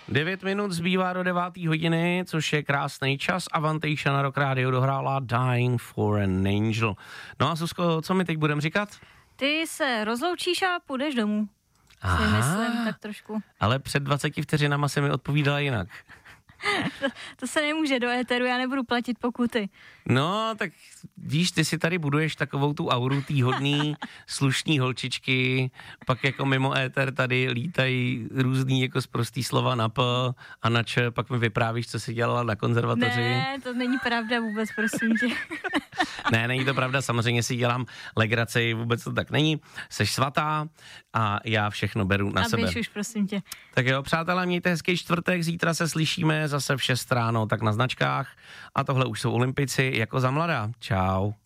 9 minut zbývá do 9. hodiny, což je krásný čas. Avantasia na Rock Radio dohrála Dying for an Angel. No a Zuzko, co mi teď budeme říkat? Ty se rozloučíš a půjdeš domů. Si myslím tak trošku. Ale před 20 vteřinama se mi odpovídala jinak. To se nemůže do éteru, já nebudu platit pokuty. No, tak víš, ty si tady buduješ takovou tu auru tý hodný, slušný holčičky, pak jako mimo éter tady lítají různý jako sprostý slova na P a na Č, pak mi vyprávíš, co jsi dělala na konzervatoři. Ne, to není pravda vůbec, prosím tě. Ne, není to pravda, samozřejmě si dělám legraci, vůbec to tak není. Seš svatá a já všechno beru na sebe. A běž už, prosím tě. Tak jo, přátelé, mějte hezký čtvrtek, zítra se slyšíme zase v 6 ráno, tak na značkách. A tohle už jsou Olympici jako za mladá. Čau.